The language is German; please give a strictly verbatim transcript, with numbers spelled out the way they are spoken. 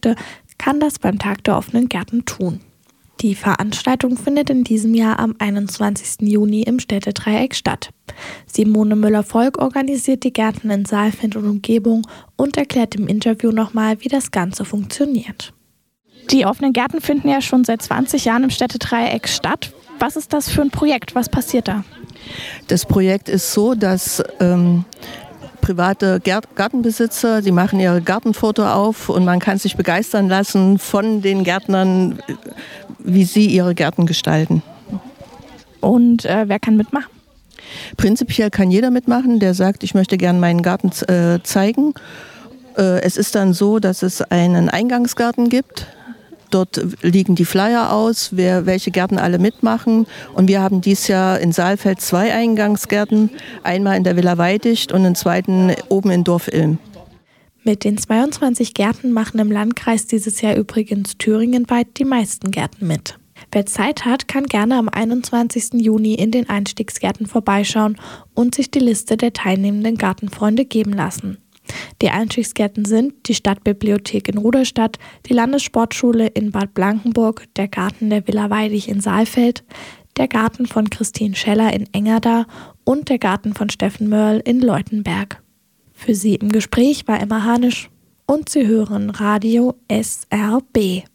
möchte, kann das beim Tag der offenen Gärten tun. Die Veranstaltung findet in diesem Jahr am einundzwanzigsten Juni im Städtedreieck statt. Simone Müller-Volk organisiert die Gärten in Saalfeld und Umgebung und erklärt im Interview nochmal, wie das Ganze funktioniert. Die offenen Gärten finden ja schon seit zwanzig Jahren im Städtedreieck statt. Was ist das für ein Projekt? Was passiert da? Das Projekt ist so, dass ähm, private Gartenbesitzer, die machen ihre Gartenfoto auf und man kann sich begeistern lassen von den Gärtnern, wie sie ihre Gärten gestalten. Und äh, wer kann mitmachen? Prinzipiell kann jeder mitmachen, der sagt, ich möchte gerne meinen Garten äh, zeigen. Äh, es ist dann so, dass es einen Eingangsgarten gibt. Dort liegen die Flyer aus, wer, welche Gärten alle mitmachen. Und wir haben dieses Jahr in Saalfeld zwei Eingangsgärten. Einmal in der Villa Weidicht und einen zweiten oben in Dorf-Ilm. Mit den zweiundzwanzig Gärten machen im Landkreis dieses Jahr übrigens thüringenweit die meisten Gärten mit. Wer Zeit hat, kann gerne am einundzwanzigsten Juni in den Einstiegsgärten vorbeischauen und sich die Liste der teilnehmenden Gartenfreunde geben lassen. Die Einstiegsgärten sind die Stadtbibliothek in Rudolstadt, die Landessportschule in Bad Blankenburg, der Garten der Villa Weidig in Saalfeld, der Garten von Christine Scheller in Engerda und der Garten von Steffen Mörl in Leutenberg. Für Sie im Gespräch war Emma Hanisch und Sie hören Radio S R B.